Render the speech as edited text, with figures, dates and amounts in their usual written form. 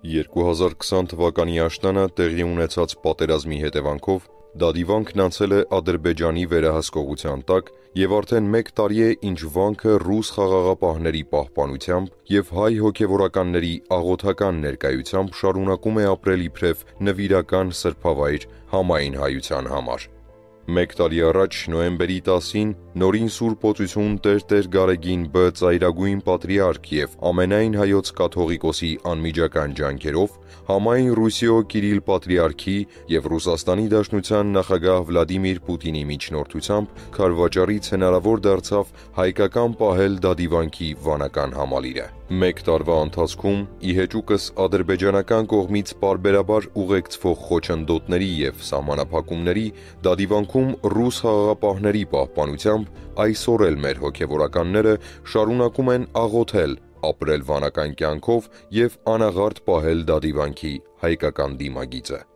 2020 թվականի աշնանը տեղի ունեցած պատերազմի հետևանքով դադիվանքն անցել է Ադրբեջանի վերահսկողության տակ և արդեն 1 տարի է, ինչ վանքը ռուս խաղաղապահների պահպանությամբ և հայ հոգևորականների աղոթական ներկայությամբ շարունակում է ապրել իբրև նվիրական սրբավայր համայն հայության համար։ 1 տարի առաջ նոյեմբերի 10-ին նորին Սուրբ Օծություն Տեր Գարեգին Բ ծայրագույն պատրիարք և ամենայն հայոց կաթողիկոսի անմիջական ջանքերով համայն Ռուսիո Կիրիլ պատրիարքի և Ռուսաստանի Դաշնության նախագահ Վլադիմիր Պուտինի միջնորդությամբ քարվաճառից հնարավոր դարձավ հայկական պահել դադիվանքի վանական համալիրը։ 1 տարվա ընթացքում ի հեճուկս ադրբեջանական կողմից պարբերաբար ուղեկցվող խոչընդոտների և սահմանափակումների դադիվանքում ռուս խաղաղապահների պահպանությամբ այսօր էլ մեր հոգևորականները շարունակում են աղոթել, ապրել վանական կյանքով և անաղարտ պահել դադիվանքի հայկական դիմագիծը։